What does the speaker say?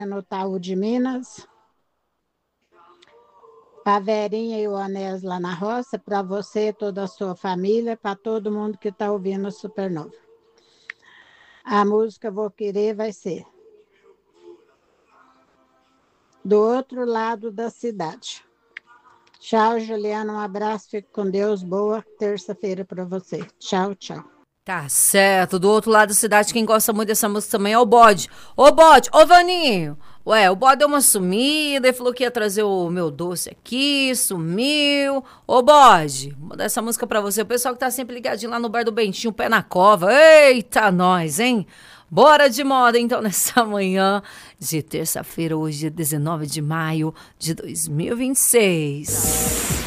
no Itaú de Minas, para a Verinha e o Anés lá na roça, para você e toda a sua família, para todo mundo que está ouvindo a Supernova. A música Vou Querer vai ser Do Outro Lado da Cidade. Tchau, Juliana, um abraço, fique com Deus, boa terça-feira para você. Tchau, tchau. Tá certo. Do outro lado da cidade, quem gosta muito dessa música também é o Bode. Ô, Bode, ô, Vaninho. Ué, o Bode deu uma sumida e falou que ia trazer o meu doce aqui, sumiu. Ô, Bode, vou dar essa música pra você. O pessoal que tá sempre ligadinho lá no bar do Bentinho, pé na cova. Eita, nós, hein? Bora de moda, então, nessa manhã de terça-feira, hoje, 19 de maio de 2026.